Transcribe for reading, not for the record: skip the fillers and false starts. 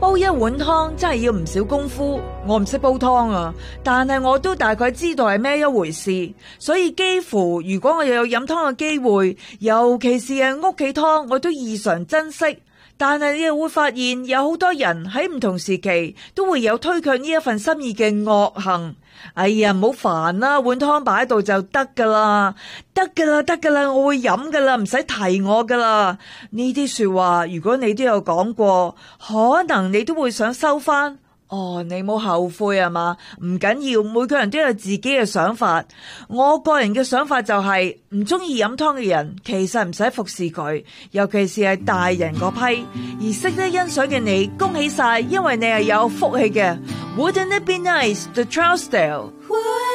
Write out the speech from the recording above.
煲一碗湯真係要唔少功夫，我唔識煲湯啊，但係我都大概知道係咩一回事，所以幾乎如果我又有飲湯嘅機會，尤其是係屋企湯，我都異常珍惜。但係你又會發現有好多人喺唔同時期都會有推卻呢一份心意嘅惡行。哎呀，唔好煩啦，碗湯擺喺度就得噶啦，得噶啦，得噶啦，我會飲噶啦，唔使提我噶啦。呢啲說話如果你都有講過，可能你都會想收翻。哦，你冇後悔啊嘛？唔緊要，每個人都有自己嘅想法。我個人嘅想法就係唔中意飲湯嘅人，其實唔使服侍佢，尤其是係大人嗰批。而識得欣賞嘅你，恭喜晒，因為你係有福氣嘅。Wouldn't it be nice, the Trousdale?